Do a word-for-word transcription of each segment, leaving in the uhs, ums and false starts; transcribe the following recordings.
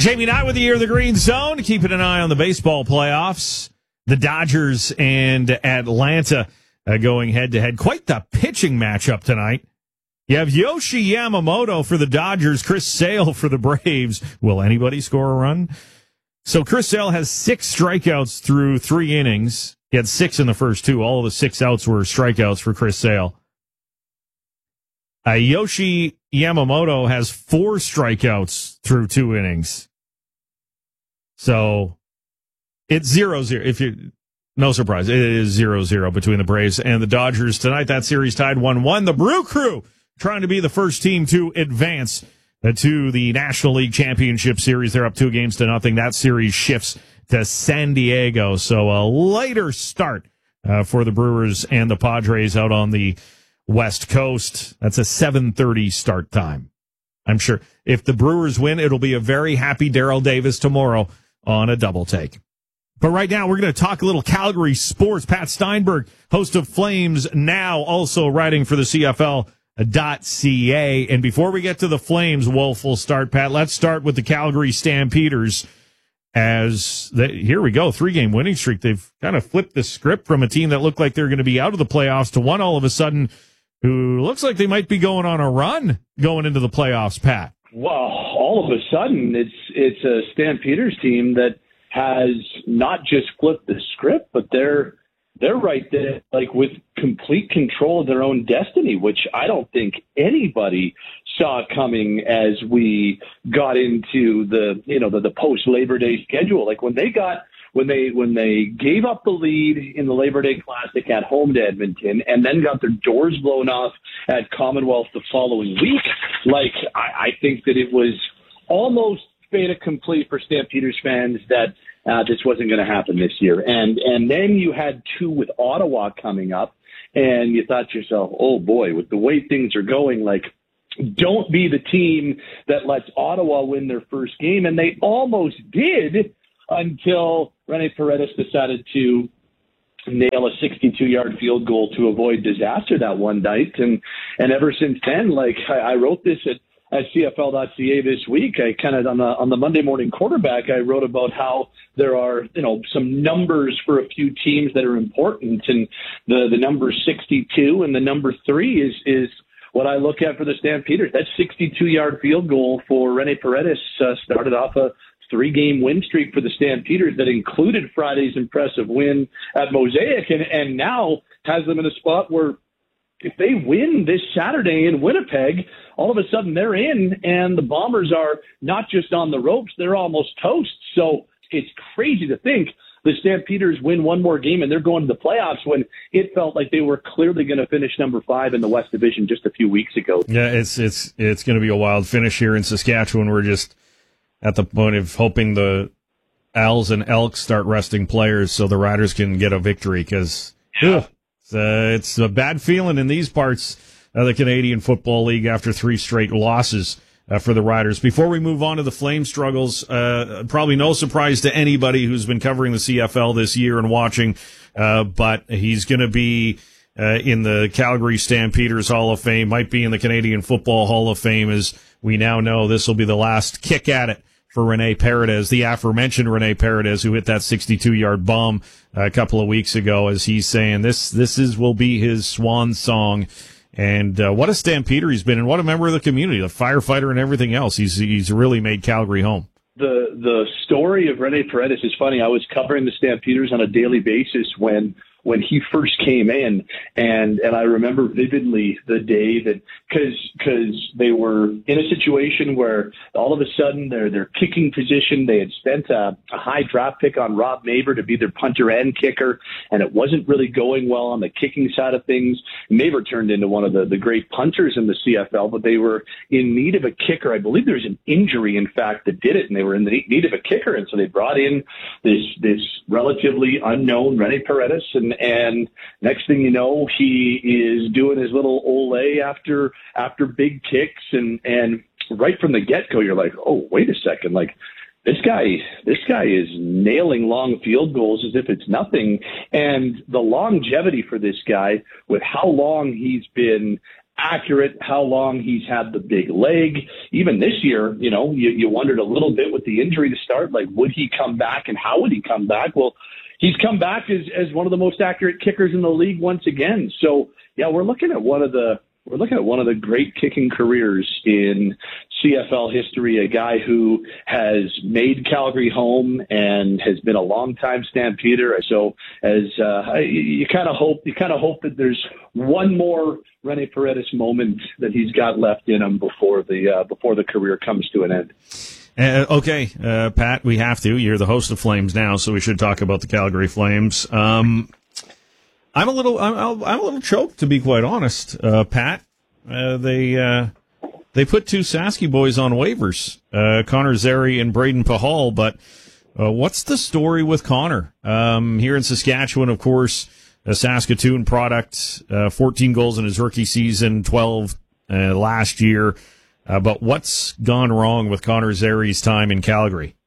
Jamie Knight with the Year of the Green Zone, keeping an eye on the baseball playoffs. The Dodgers and Atlanta uh, going head-to-head. Quite the pitching matchup tonight. You have Yoshi Yamamoto for the Dodgers, Chris Sale for the Braves. Will anybody score a run? So Chris Sale has six strikeouts through three innings. He had six in the first two. All of the six outs were strikeouts for Chris Sale. Uh, Yoshi Yamamoto has four strikeouts through two innings. So it's zero zero. If you, no surprise, it is zero zero between the Braves and the Dodgers tonight. That series tied one one. The Brew Crew trying to be the first team to advance uh, to the National League Championship Series. They're up two games to nothing. That series shifts to San Diego. So a later start uh, for the Brewers and the Padres out on the West Coast. That's a seven thirty start time. I'm sure if the Brewers win, it'll be a very happy Darrell Davis tomorrow on a double take. But right now, we're going to talk a little Calgary sports. Pat Steinberg, host of Flames Now, also writing for the C F L dot C A. And before we get to the Flames, Wolf will start, Pat, let's start with the Calgary Stampeders. As they, here we go, three-game winning streak. They've kind of flipped the script from a team that looked like they're going to be out of the playoffs to one all of a sudden who looks like they might be going on a run going into the playoffs, Pat. Well, all of a sudden, it's it's a Stampeders team that has not just flipped the script, but they're they're right there, like with complete control of their own destiny, which I don't think anybody saw coming as we got into the you know the, the post Labor Day schedule. Like when they got. When they when they gave up the lead in the Labor Day Classic at home to Edmonton and then got their doors blown off at Commonwealth the following week, like I, I think that it was almost fait accompli for Stampeders fans that uh, this wasn't going to happen this year. And and then you had two with Ottawa coming up, and you thought to yourself, oh boy, with the way things are going, like don't be the team that lets Ottawa win their first game, and they almost did. Until Rene Paredes decided to nail a sixty-two-yard field goal to avoid disaster that one night. And, and ever since then, like I, I wrote this at, at C F L dot C A this week. I kind of on the, on the Monday morning quarterback, I wrote about how there are, you know, some numbers for a few teams that are important. And the, the number sixty-two and the number three is, is, what I look at for the Stampeders. That sixty-two-yard field goal for Rene Paredes uh, started off a three-game win streak for the Stampeders that included Friday's impressive win at Mosaic, and, and now has them in a spot where if they win this Saturday in Winnipeg, all of a sudden they're in, and the Bombers are not just on the ropes, they're almost toast. So it's crazy to think the Stampeders win one more game and they're going to the playoffs when it felt like they were clearly going to finish number five in the West Division just a few weeks ago. Yeah, it's it's it's going to be a wild finish here in Saskatchewan. We're just at the point of hoping the Owls and Elks start resting players so the Riders can get a victory because yeah. it's, uh, it's a bad feeling in these parts of the Canadian Football League after three straight losses uh, for the Riders. Before we move on to the Flame struggles, uh, probably no surprise to anybody who's been covering the C F L this year and watching, uh, but he's going to be uh, in the Calgary Stampeders Hall of Fame, might be in the Canadian Football Hall of Fame, as we now know this will be the last kick at it for Rene Paredes, the aforementioned Rene Paredes, who hit that sixty-two-yard bomb a couple of weeks ago, as he's saying this this is will be his swan song. And uh, what a Stampeder he's been, and what a member of the community, a firefighter and everything else. He's he's really made Calgary home. The the story of Rene Paredes is funny. I was covering the Stampeders on a daily basis when when he first came in, and and I remember vividly the day that because because they were in a situation where all of a sudden their their kicking position, they had spent a, a high draft pick on Rob Maver to be their punter and kicker, and it wasn't really going well on the kicking side of things. Maver turned into one of the the great punters in the C F L, but they were in need of a kicker. I believe there was an injury, in fact, that did it, and they were in the need of a kicker, and so they brought in this this relatively unknown Rene Paredes, and and next thing you know, he is doing his little ole after after big kicks, and and right from the get-go, you're like, oh, wait a second, like this guy this guy is nailing long field goals as if it's nothing, and the longevity for this guy with how long he's been accurate, how long he's had the big leg. Even this year, you know, you, you wondered a little bit with the injury to start, like, would he come back and how would he come back? Well, he's come back as, as one of the most accurate kickers in the league once again. So, yeah, we're looking at one of the we're looking at one of the great kicking careers in C F L history, a guy who has made Calgary home and has been a longtime Stampeder. So as uh, you kind of hope, you kind of hope that there's one more Rene Paredes moment that he's got left in him before the uh, before the career comes to an end. Uh, okay, uh, Pat, we have to. You're the host of Flames Now, so we should talk about the Calgary Flames. Um, I'm a little, I'm, I'm a little choked, to be quite honest, uh, Pat. Uh, they uh, they put two Sasky boys on waivers, uh, Connor Zary and Braden Pahal. But uh, what's the story with Connor? Um, here in Saskatchewan, of course, a Saskatoon product, uh, fourteen goals in his rookie season, twelve uh, last year. Uh, but what's gone wrong with Connor Zary's time in Calgary?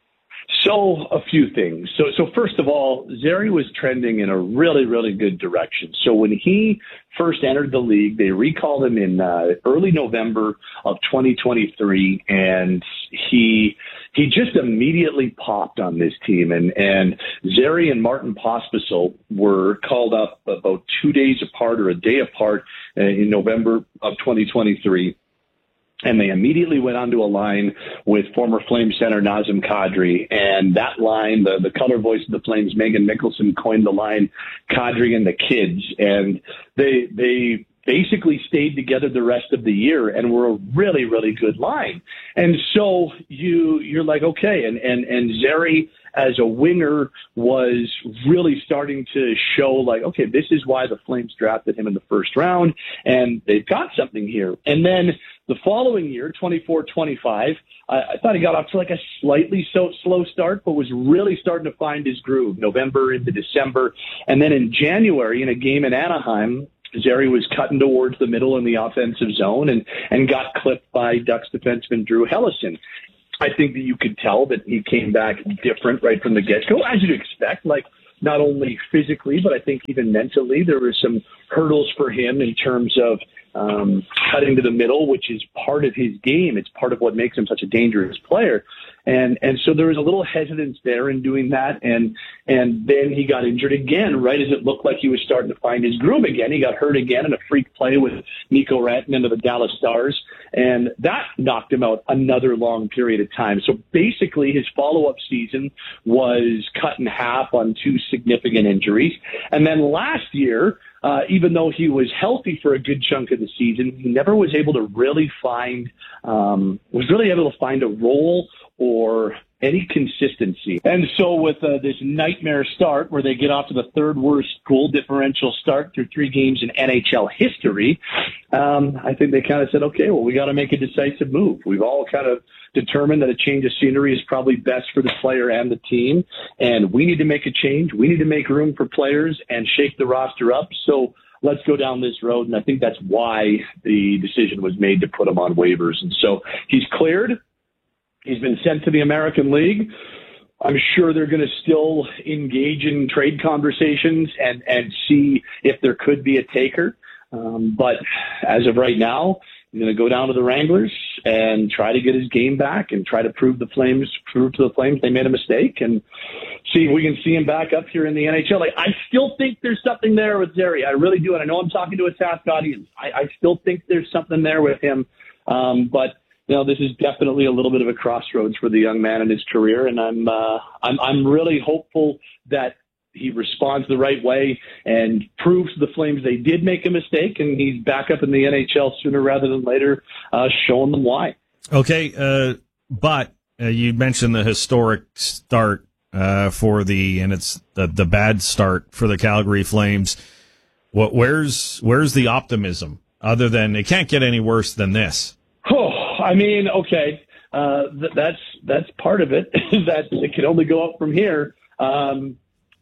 So a few things. So, so first of all, Zary was trending in a really, really good direction. So when he first entered the league, they recalled him in uh, early November of twenty twenty-three, and he he just immediately popped on this team. And and Zary and Martin Pospisil were called up about two days apart or a day apart uh, in November of twenty twenty-three. And they immediately went onto a line with former Flames center Nazem Kadri. And that line, the, the color voice of the Flames, Megan Mickelson, coined the line Kadri and the Kids. And they they basically stayed together the rest of the year and were a really, really good line. And so you, you're like, okay. And, and, and Zary as a winger was really starting to show like, okay, this is why the Flames drafted him in the first round and they've got something here. And then the following year, twenty-four twenty-five, I, I thought he got off to like a slightly so slow start, but was really starting to find his groove November into December. And then in January, in a game in Anaheim, Zary was cutting towards the middle in the offensive zone and, and got clipped by Ducks defenseman Drew Hellison. I think that you could tell that he came back different right from the get-go, as you'd expect, like not only physically, but I think even mentally there were some hurdles for him in terms of um, cutting to the middle, which is part of his game. It's part of what makes him such a dangerous player. And, and so there was a little hesitance there in doing that. And, and then he got injured again, right as it looked like he was starting to find his groove again. He got hurt again in a freak play with Nico Rantanen of the Dallas Stars. And that knocked him out another long period of time. So basically his follow-up season was cut in half on two significant injuries. And then last year, Uh, even though he was healthy for a good chunk of the season, he never was able to really find, um, was really able to find a role or any consistency. And so with uh, this nightmare start where they get off to the third worst goal differential start through three games in N H L history, um, I think they kind of said, okay, well, we got to make a decisive move. We've all kind of determined that a change of scenery is probably best for the player and the team, and we need to make a change. We need to make room for players and shake the roster up. So let's go down this road, and I think that's why the decision was made to put him on waivers. And so he's cleared. He's been sent to the American League. I'm sure they're going to still engage in trade conversations and, and see if there could be a taker. Um, but as of right now, he's going to go down to the Wranglers and try to get his game back and try to prove the Flames, prove to the Flames they made a mistake and see if we can see him back up here in the N H L. Like, I still think there's something there with Zary. I really do. And I know I'm talking to a Sask audience. I, I still think there's something there with him. Um, but, you know, this is definitely a little bit of a crossroads for the young man in his career. And I'm, uh, I'm, I'm really hopeful that he responds the right way and proves to the Flames they did make a mistake, and he's back up in the N H L sooner rather than later, uh, showing them why. Okay, uh, but uh, you mentioned the historic start uh, for the, and it's the, the bad start for the Calgary Flames. What? Where's where's the optimism other than it can't get any worse than this? Oh, I mean, okay, uh, th- that's that's part of it. That it can only go up from here. Um,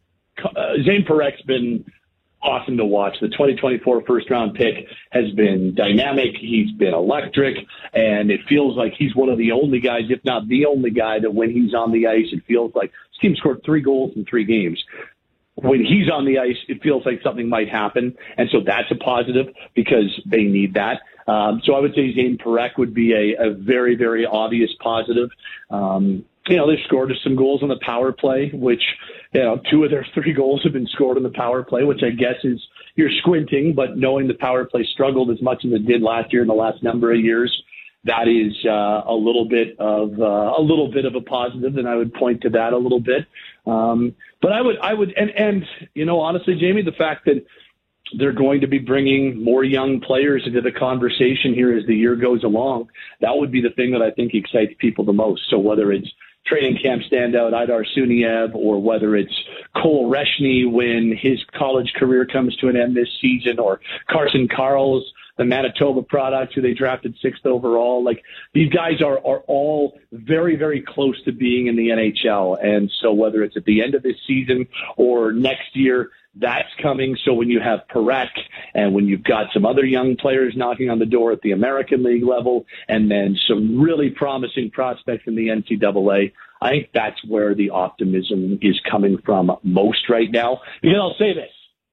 Uh, Zane Parek's been awesome to watch. The twenty twenty-four first round pick has been dynamic. He's been electric, and it feels like he's one of the only guys, if not the only guy, that when he's on the ice, it feels like this team scored three goals in three games. when he's on the ice, it feels like something might happen. And so that's a positive because they need that. Um, so I would say Zane Parekh would be a, a very, very obvious positive. Um, you know, they've scored some goals on the power play, which, you know, two of their three goals have been scored on the power play, which I guess is you're squinting, but knowing the power play struggled as much as it did last year in the last number of years, that is uh, a little bit of uh, a little bit of a positive, and I would point to that a little bit. Um, but I would, I would, and, and you know, honestly, Jamie, the fact that they're going to be bringing more young players into the conversation here as the year goes along, that would be the thing that I think excites people the most. So whether it's training camp standout Idar Suniev, or whether it's Cole Reshny when his college career comes to an end this season, or Carson Karls, the Manitoba product who they drafted sixth overall. Like, these guys are, are all very, very close to being in the N H L. And so whether it's at the end of this season or next year, that's coming. So when you have Parekh and when you've got some other young players knocking on the door at the American League level, and then some really promising prospects in the N C double A, I think that's where the optimism is coming from most right now. Because I'll say this,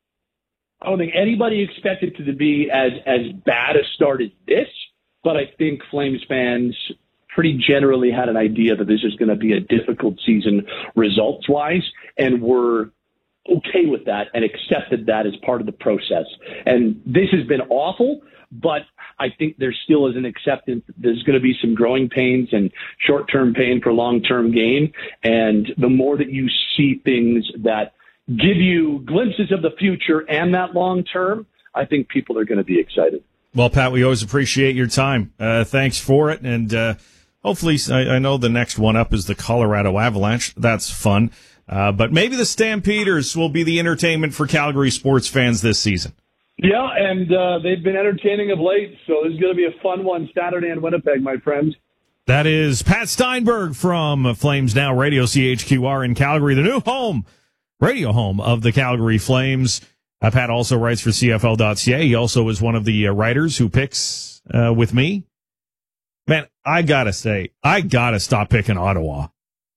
I don't think anybody expected it to be as, as bad a start as this, but I think Flames fans pretty generally had an idea that this is going to be a difficult season results-wise, and were okay with that and accepted that as part of the process. And this has been awful, but I think there still is an acceptance that there's going to be some growing pains and short-term pain for long-term gain. And the more that you see things that give you glimpses of the future and that long-term, I think people are going to be excited. Well, Pat, we always appreciate your time. Uh, thanks for it. And uh, hopefully, I, I know the next one up is the Colorado Avalanche. That's fun. Uh, but maybe the Stampeders will be the entertainment for Calgary sports fans this season. Yeah, and uh, they've been entertaining of late, so this is going to be a fun one Saturday in Winnipeg, my friends. That is Pat Steinberg from Flames Now Radio, C H Q R in Calgary, the new home, radio home of the Calgary Flames. Uh, Pat also writes for C F L dot C A. He also is one of the uh, writers who picks uh, with me. Man, I got to say, I got to stop picking Ottawa.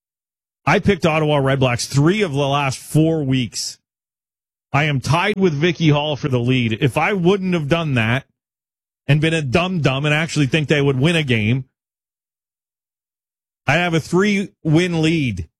I picked Ottawa Redblacks three of the last four weeks. I am tied with Vicky Hall for the lead. If I wouldn't have done that and been a dum-dum and actually think they would win a game, I have a three-win lead.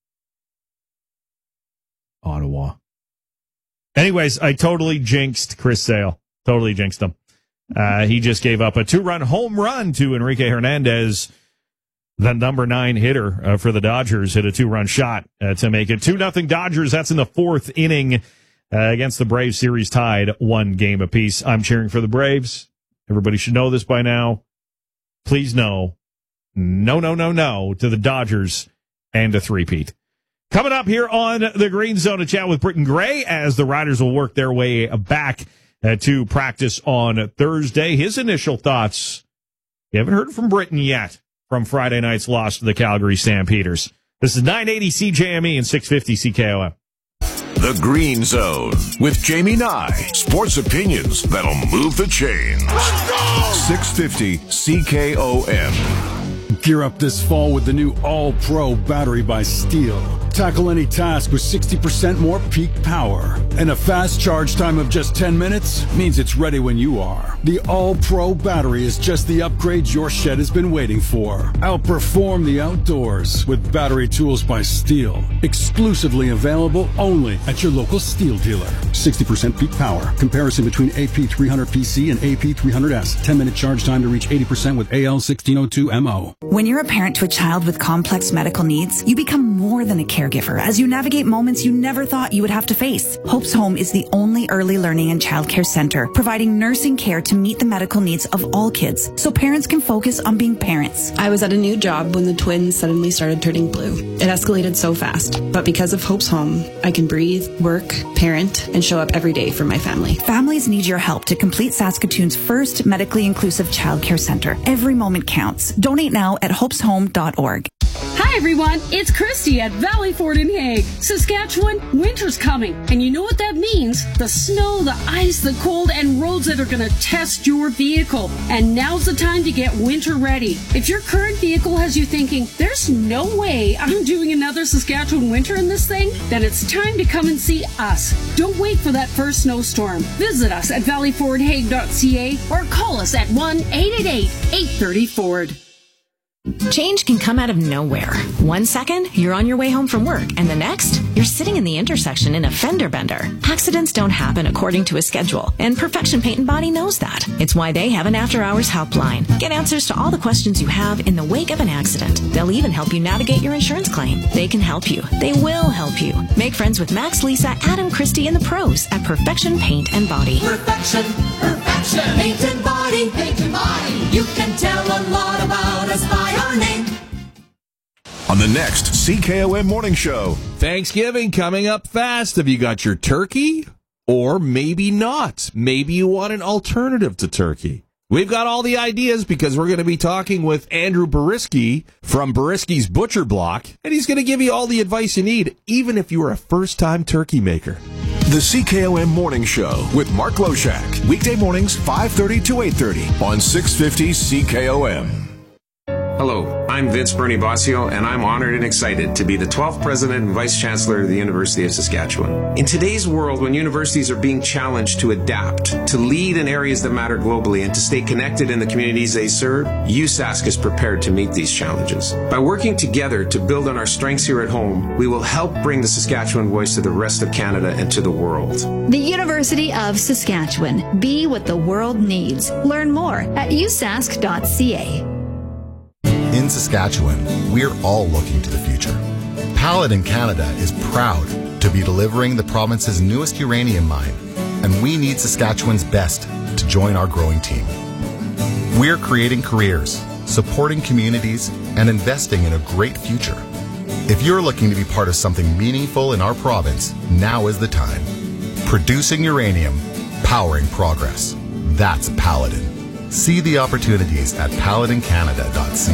Ottawa. Anyways, I totally jinxed Chris Sale. Totally jinxed him. Uh, he just gave up a two-run home run to Enrique Hernandez. The number nine hitter uh, for the Dodgers hit a two-run shot uh, to make it two nothing Dodgers. That's in the fourth inning uh, against the Braves. Series tied one game apiece. I'm cheering for the Braves. Everybody should know this by now. Please no, no, no, no, no to the Dodgers and a three-peat. Coming up here on the Green Zone, a chat with Britton Gray as the Riders will work their way back uh, to practice on Thursday. His initial thoughts. You haven't heard from Britton yet. From Friday night's loss to the Calgary Stampeders. This is nine eighty C J M E and six fifty C K O M. The Green Zone with Jamie Nye. Sports opinions that'll move the chains. Let's go! six fifty C K O M. Gear up this fall with the new All-Pro battery by Steel. Tackle any task with sixty percent more peak power. And a fast charge time of just ten minutes means it's ready when you are. The All-Pro battery is just the upgrade your shed has been waiting for. Outperform the outdoors with battery tools by Steel. Exclusively available only at your local Steel dealer. sixty percent peak power. Comparison between A P three hundred P C and A P three hundred S. ten minute charge time to reach eighty percent with A L sixteen oh two M O. When you're a parent to a child with complex medical needs, you become more than a caregiver as you navigate moments you never thought you would have to face. Hope's Home is the only early learning and childcare center providing nursing care to meet the medical needs of all kids so parents can focus on being parents. I was at a new job when the twins suddenly started turning blue. It escalated so fast, but because of Hope's Home, I can breathe, work, parent, and show up every day for my family. Families need your help to complete Saskatoon's first medically inclusive childcare center. Every moment counts. Donate now at hopes home dot org. Hi, everyone, it's Christy at Valley Ford in Hague. Saskatchewan, winter's coming, and you know what that means. The snow, the ice, the cold, and roads that are going to test your vehicle. And now's the time to get winter ready. If your current vehicle has you thinking, there's no way I'm doing another Saskatchewan winter in this thing, then it's time to come and see us. Don't wait for that first snowstorm. Visit us at valley ford hague dot c a or call us at one eight eight eight, eight three zero, Ford. Change can come out of nowhere. One second, you're on your way home from work, and the next, you're sitting in the intersection in a fender bender. Accidents don't happen according to a schedule, and Perfection Paint and Body knows that. It's why they have an after-hours helpline. Get answers to all the questions you have in the wake of an accident. They'll even help you navigate your insurance claim. They can help you. They will help you. Make friends with Max, Lisa, Adam, Christy, and the pros at Perfection Paint and Body. Perfection, perfection, paint and body, paint and body. You can tell a lot about us by our name. On the next C K O M Morning Show. Thanksgiving coming up fast. Have you got your turkey? Or maybe not. Maybe you want an alternative to turkey. We've got all the ideas because we're going to be talking with Andrew Boriski from Boriski's Butcher Block, and he's going to give you all the advice you need, even if you are a first-time turkey maker. The C K O M Morning Show with Mark Loshak. Weekday mornings, five thirty to eight thirty on six fifty C K O M. Hello, I'm Vince Bernie Bossio, and I'm honored and excited to be the twelfth President and Vice Chancellor of the University of Saskatchewan. In today's world, when universities are being challenged to adapt, to lead in areas that matter globally, and to stay connected in the communities they serve, U S A S C is prepared to meet these challenges. By working together to build on our strengths here at home, we will help bring the Saskatchewan voice to the rest of Canada and to the world. The University of Saskatchewan. Be what the world needs. Learn more at u sask dot c a. In Saskatchewan, we're all looking to the future. Paladin Canada is proud to be delivering the province's newest uranium mine, and we need Saskatchewan's best to join our growing team. We're creating careers, supporting communities, and investing in a great future. If you're looking to be part of something meaningful in our province, now is the time. Producing uranium, powering progress. That's Paladin. See the opportunities at paladin canada dot c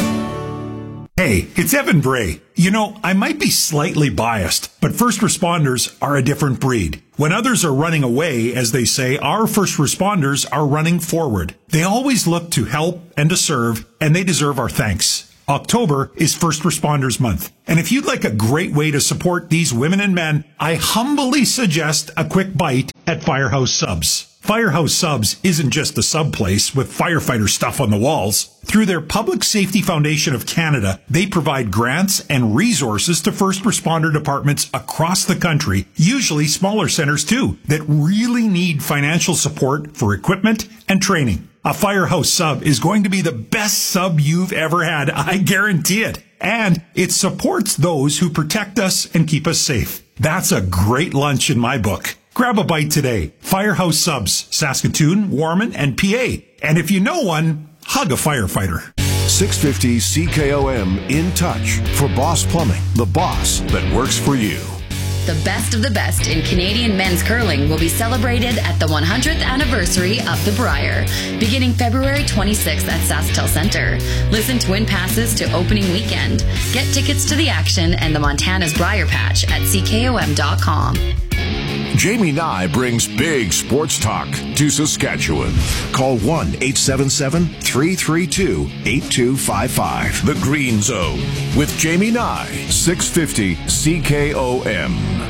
a. Hey, it's Evan Bray. You know, I might be slightly biased, but first responders are a different breed. When others are running away, as they say, our first responders are running forward. They always look to help and to serve, and they deserve our thanks. October is First Responders Month. And if you'd like a great way to support these women and men, I humbly suggest a quick bite at Firehouse Subs. Firehouse Subs isn't just a sub place with firefighter stuff on the walls. Through their Public Safety Foundation of Canada, they provide grants and resources to first responder departments across the country, usually smaller centers too, that really need financial support for equipment and training. A Firehouse Sub is going to be the best sub you've ever had, I guarantee it. And it supports those who protect us and keep us safe. That's a great lunch in my book. Grab a bite today. Firehouse Subs, Saskatoon, Warman, and P A. And if you know one, hug a firefighter. six fifty C K O M In Touch for Boss Plumbing, the boss that works for you. The best of the best in Canadian men's curling will be celebrated at the one hundredth anniversary of the Brier, beginning February twenty-sixth at SaskTel Centre. Listen to win passes to opening weekend. Get tickets to the action and the Montana's Brier Patch at c k o m dot com. Jamie Nye brings big sports talk to Saskatchewan. Call one eight seven seven, three three two, eight two five five. The Green Zone with Jamie Nye, six fifty C K O M.